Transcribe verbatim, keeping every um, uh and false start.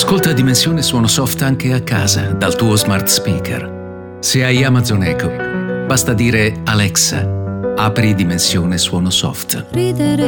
Ascolta Dimensione Suono Soft anche a casa dal tuo smart speaker. Se hai Amazon Echo, basta dire Alexa, apri Dimensione Suono Soft. Ridere